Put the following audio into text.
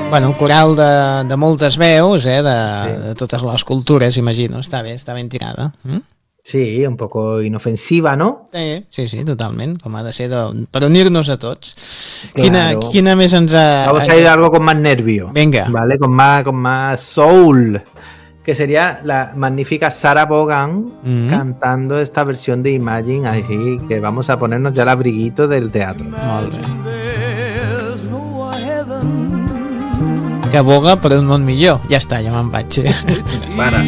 Bueno, un coral de moltes veus, de totes les cultures, imagino. Està ben tirada. Sí, un poco inofensiva, ¿no? Sí, totalment, com ha de ser per unir-nos a tots. Claro. Quina més ens ha... Vamos a ir a algo con más nervio. Venga. ¿Vale? Con más soul. Que sería la magnífica Sarah Vaughan cantando esta versión de Imagine, así que vamos a ponernos ya el abriguito del teatro. Molt bé. Que boga per un món millor. Ja està, ja me'n vaig. Para.